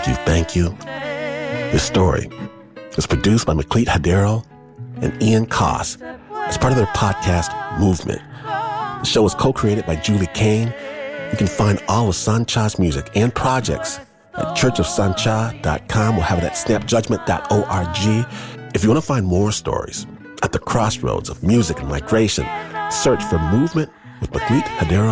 you, thank you. This story is produced by McLeet Hadero and Ian Koss as part of their podcast, Movement. The show is co-created by Julie Kane. You can find all of Sancha's music and projects at churchofsancha.com. We'll have it at snapjudgment.org. If you want to find more stories at the crossroads of music and migration, search for Movement with McLeet Hadero